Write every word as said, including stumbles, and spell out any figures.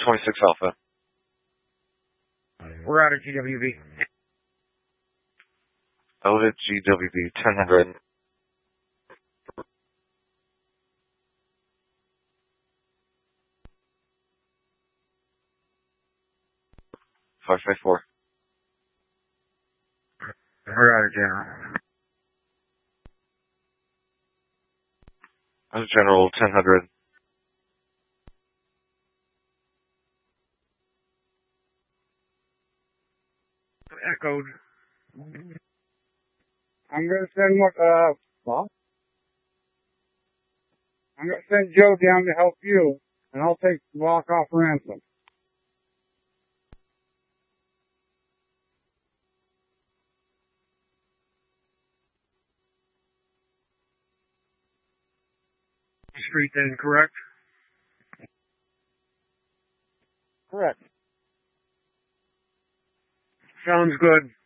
twenty-six Alpha. We're out of G W B. Elevate G W B ten hundred. five five four. We're out of General. Out of General ten hundred. Echoed. I'm going to send what, uh, well, I'm going to send Joe down to help you, and I'll take Block off ransom. Street then, correct? Correct. Sounds good.